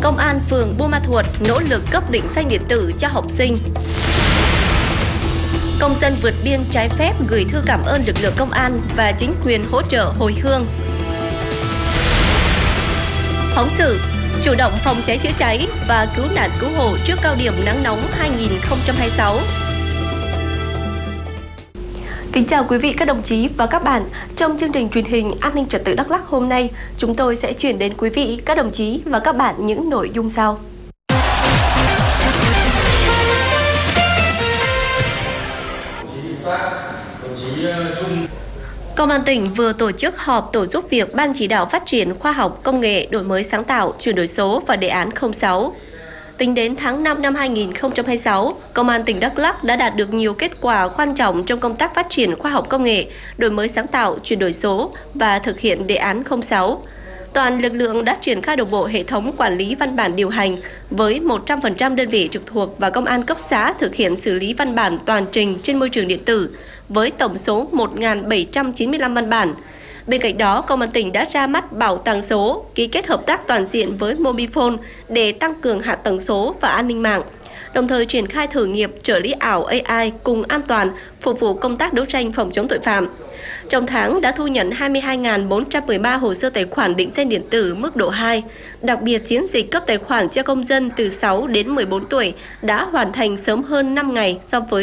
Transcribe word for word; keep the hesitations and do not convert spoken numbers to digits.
Công an phường Buôn Ma Thuột nỗ lực cấp định danh điện tử cho học sinh. Công dân vượt biên trái phép gửi thư cảm ơn lực lượng công an và chính quyền hỗ trợ hồi hương. Phóng sự chủ động phòng cháy chữa cháy và cứu nạn cứu hộ trước cao điểm nắng nóng hai nghìn không trăm hai mươi sáu. Kính chào quý vị, các đồng chí và các bạn. Trong chương trình truyền hình An ninh trật tự Đắk Lắk hôm nay, chúng tôi sẽ chuyển đến quý vị, các đồng chí và các bạn những nội dung sau. Công an tỉnh vừa tổ chức họp tổ giúp việc Ban chỉ đạo phát triển khoa học, công nghệ, đổi mới sáng tạo, chuyển đổi số và đề án không sáu. Tính đến tháng năm năm hai nghìn không trăm hai mươi sáu, Công an tỉnh Đắk Lắk đã đạt được nhiều kết quả quan trọng trong công tác phát triển khoa học công nghệ, đổi mới sáng tạo, chuyển đổi số và thực hiện đề án không sáu. Toàn lực lượng đã triển khai đồng bộ hệ thống quản lý văn bản điều hành với một trăm phần trăm đơn vị trực thuộc và công an cấp xã thực hiện xử lý văn bản toàn trình trên môi trường điện tử với tổng số một nghìn bảy trăm chín mươi lăm văn bản. Bên cạnh đó, Công an tỉnh đã ra mắt bảo tàng số, ký kết hợp tác toàn diện với Mobifone để tăng cường hạ tầng số và an ninh mạng, đồng thời triển khai thử nghiệm trợ lý ảo a i cùng an toàn phục vụ công tác đấu tranh phòng chống tội phạm. Trong tháng đã thu nhận hai mươi hai nghìn bốn trăm mười ba hồ sơ tài khoản định danh điện tử mức độ hai. Đặc biệt, chiến dịch cấp tài khoản cho công dân từ sáu đến mười bốn tuổi đã hoàn thành sớm hơn năm ngày so với